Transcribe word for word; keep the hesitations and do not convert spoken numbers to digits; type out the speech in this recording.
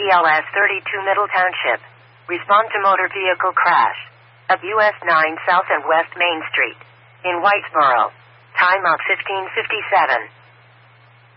L S thirty-two Middle Township. Respond to motor vehicle crash at U S nine South and West Main Street in Whitesboro. Time of fifteen fifty-seven.